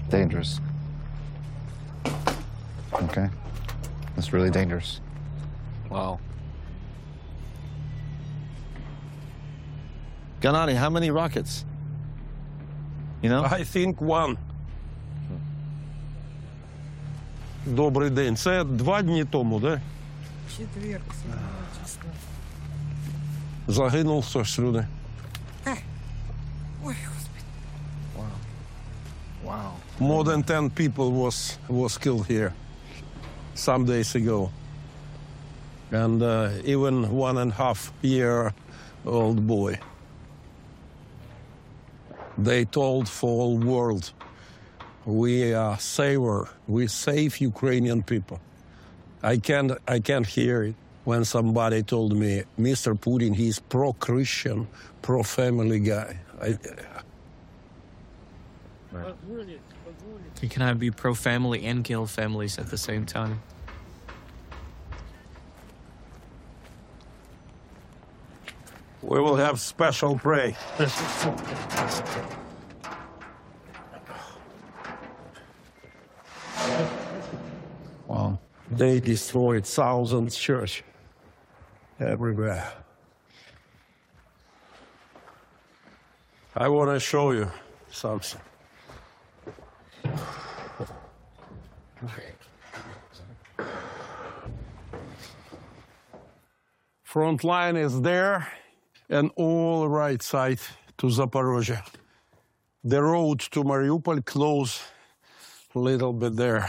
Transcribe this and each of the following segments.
Dangerous. Okay. That's really dangerous. Wow. Gennady, how many rockets? You know? I think one. Добрий день. Це 2 дні тому, да? Четверг, 7 числа. Загинув хтось люди. Ой, Господи. Wow. More than 10 people was killed here some days ago. And even 1.5-year-old boy. They told for the world, we are saver, we save Ukrainian people. I can't hear it when somebody told me, Mr. Putin, he's pro-Christian, pro-family guy. You cannot be pro-family and kill families at the same time. We will have special prayer. Wow. They destroyed thousands of churches everywhere. I want to show you something. Front line is there, and all right side to Zaporozhye. The road to Mariupol close a little bit there.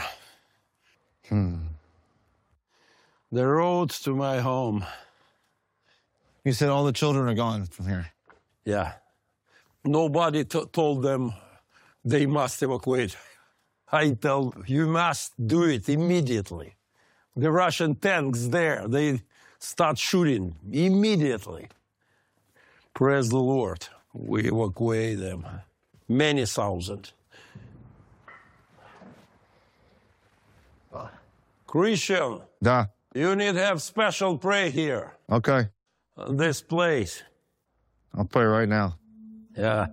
The road to my home. You said all the children are gone from here. Yeah. Nobody told them they must evacuate. I tell you must do it immediately. The Russian tanks there, they start shooting immediately. Praise the Lord. We evacuate them. Many thousand. Christian, Da. you need to have special prayer here. Okay. This place. I'll pray right now. Yeah.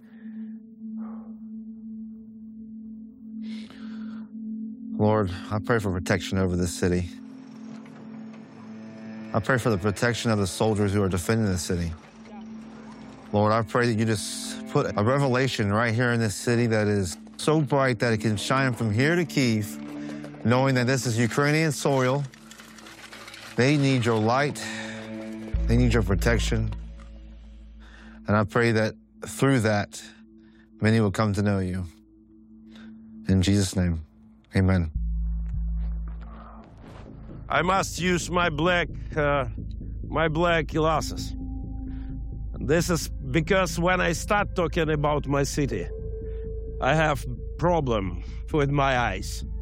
Lord, I pray for protection over this city. I pray for the protection of the soldiers who are defending the city. Lord, I pray that you just put a revelation right here in this city that is so bright that it can shine from here to Kyiv, knowing that this is Ukrainian soil. They need your light. They need your protection. And I pray that through that, many will come to know you. In Jesus' name, amen. I must use my black glasses. This is because when I start talking about my city, I have problem with my eyes.